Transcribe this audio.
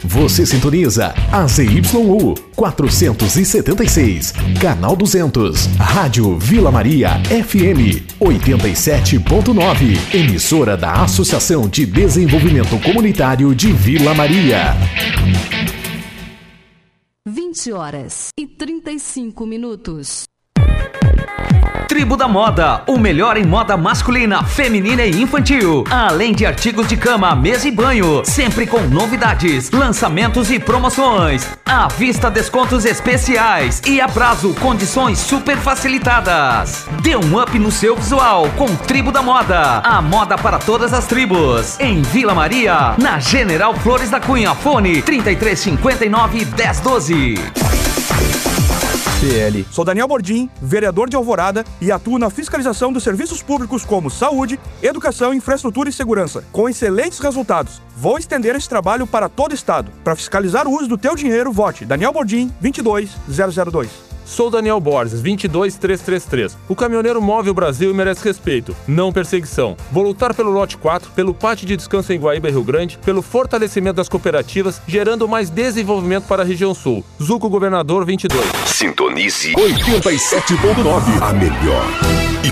Você sintoniza a ZYU 476, canal 200, Rádio Vila Maria FM 87.9, emissora da Associação de Desenvolvimento Comunitário de Vila Maria. 20h35. Tribo da Moda, o melhor em moda masculina, feminina e infantil. Além de artigos de cama, mesa e banho, sempre com novidades, lançamentos e promoções. À vista, descontos especiais e a prazo, condições super facilitadas. Dê um up no seu visual com Tribo da Moda. A moda para todas as tribos. Em Vila Maria, na General Flores da Cunha. Fone 3359 1012. PL. Sou Daniel Bordim, vereador de Alvorada e atuo na fiscalização dos serviços públicos como saúde, educação, infraestrutura e segurança, com excelentes resultados. Vou estender esse trabalho para todo o estado. Para fiscalizar o uso do teu dinheiro, vote Daniel Bordim 22002. Sou Daniel Borges, 22333. O caminhoneiro move o Brasil e merece respeito, não perseguição. Vou lutar pelo lote 4, pelo pátio de descanso em Guaíba e Rio Grande, pelo fortalecimento das cooperativas, gerando mais desenvolvimento para a região sul. Zuco Governador 22. Sintonize 87.9, a melhor.